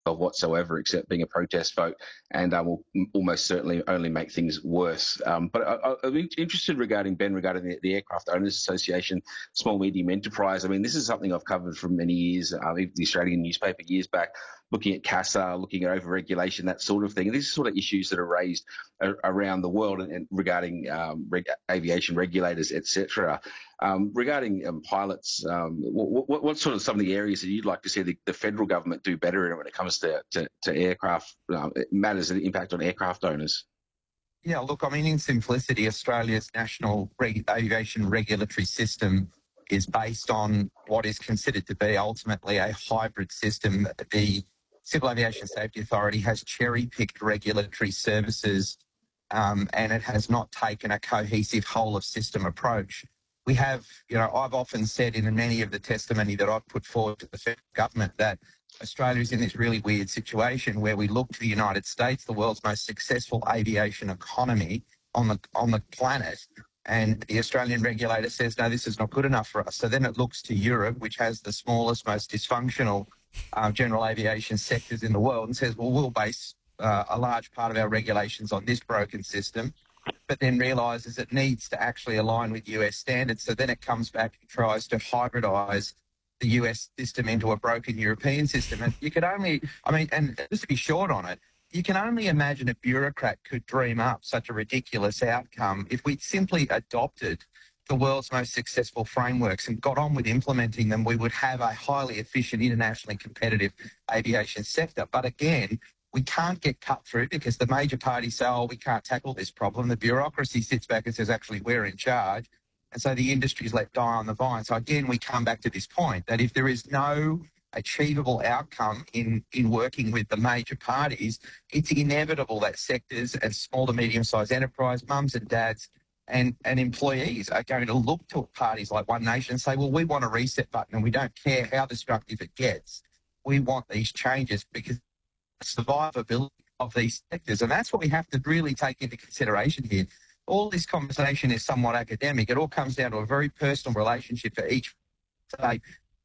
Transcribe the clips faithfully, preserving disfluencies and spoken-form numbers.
of whatsoever, except being a protest vote, and um, will almost certainly only make things worse. Um, but I, I'm interested regarding, Ben, regarding the, the Aircraft Owners Association, small medium enterprise. I mean, this is something I've covered for many years, uh, even the Australian newspaper years back, looking at CASA, looking at over-regulation, that sort of thing. And these are sort of issues that are raised a- around the world and, and regarding um, reg- aviation regulators, et cetera. Um, regarding um, pilots, um, what, what, what sort of some of the areas that you'd like to see the, the federal government do better when it comes to, to, to aircraft um, matters and impact on aircraft owners? Yeah, look, I mean, in simplicity, Australia's national reg- aviation regulatory system is based on what is considered to be ultimately a hybrid system. The Civil Aviation Safety Authority has cherry-picked regulatory services um, and it has not taken a cohesive whole-of-system approach. We have, you know, I've often said in many of the testimony that I've put forward to the federal government that Australia is in this really weird situation where we look to the United States, the world's most successful aviation economy on the on the planet, and the Australian regulator says, no, this is not good enough for us. So then it looks to Europe, which has the smallest, most dysfunctional uh, general aviation sectors in the world, and says, well, we'll base uh, a large part of our regulations on this broken system, but then realises it needs to actually align with U S standards. So then it comes back and tries to hybridise the U S system into a broken European system. And you could only, I mean, and just to be short on it, you can only imagine a bureaucrat could dream up such a ridiculous outcome if we simply adopted the world's most successful frameworks and got on with implementing them. We would have a highly efficient, internationally competitive aviation sector. But again, we can't get cut through because the major parties say, oh, we can't tackle this problem. The bureaucracy sits back and says, actually, we're in charge. And so the industry's let die on the vine. So again, we come back to this point that if there is no achievable outcome in, in working with the major parties, it's inevitable that sectors and small to medium-sized enterprise, mums and dads and, and employees are going to look to parties like One Nation and say, well, we want a reset button and we don't care how destructive it gets. We want these changes because survivability of these sectors. And that's what we have to really take into consideration here. All this conversation is somewhat academic. It all comes down to a very personal relationship for each state.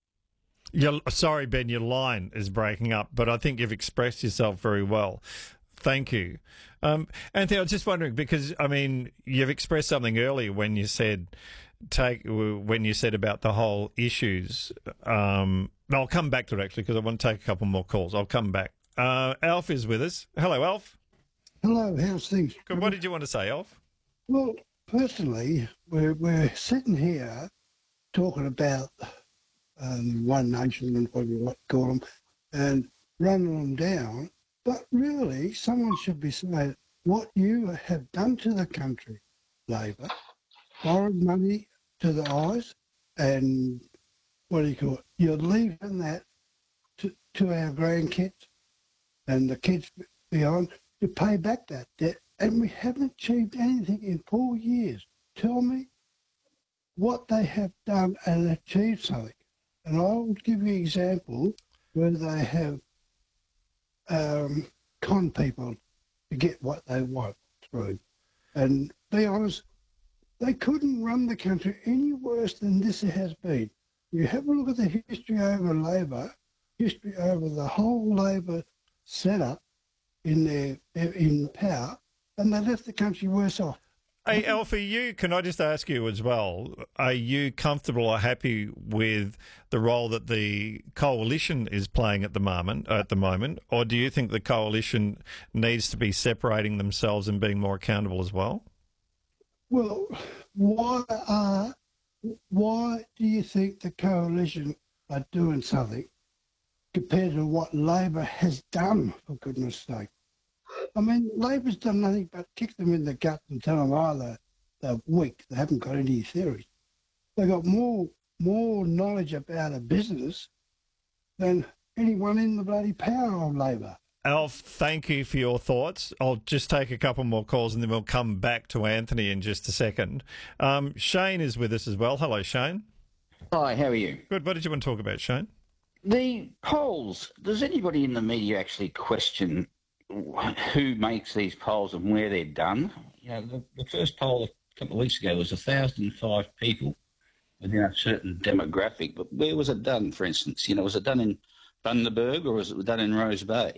You're, sorry, Ben, your line is breaking up, but I think you've expressed yourself very well. Thank you. Um, Anthony, I was just wondering, because, I mean, you've expressed something earlier when you said take when you said about the whole issues. Um, I'll come back to it, actually, because I want to take a couple more calls. I'll come back. Uh, Alf is with us. Hello, Alf. Hello, how's things? Good. What did you want to say, Alf? Well, personally, we're, we're sitting here talking about um, One Nation and what you like to call them and running them down, but really someone should be saying what you have done to the country, Labor, borrowed money to the eyes and what do you call it, you're leaving that to, to our grandkids and the kids beyond to pay back that debt. And we haven't achieved anything in four years. Tell me what they have done and achieved something. And I'll give you an example where they have um, con people to get what they want through. And be honest, they couldn't run the country any worse than this has been. You have a look at the history over Labor, history over the whole Labor setup in their in power, and they left the country worse off. Hey, Alfie, you can I just ask you as well? Are you comfortable or happy with the role that the coalition is playing at the moment? At the moment, or do you think the coalition needs to be separating themselves and being more accountable as well? Well, why are why do you think the coalition are doing something compared to what Labor has done, for goodness sake? I mean, Labor's done nothing but kick them in the gut and tell them, oh, they're, they're weak, they haven't got any theories. They've got more more knowledge about a business than anyone in the bloody power of Labor. Alf, thank you for your thoughts. I'll just take a couple more calls and then we'll come back to Anthony in just a second. Um, Shane is with us as well. Hello, Shane. Hi, how are you? Good. What did you want to talk about, Shane? The polls, does anybody in the media actually question who makes these polls and where they're done? You know, the, the first poll a couple of weeks ago was one thousand five people within a certain demographic, but where was it done, for instance? You know, was it done in Bundaberg, or was it done in Rose Bay?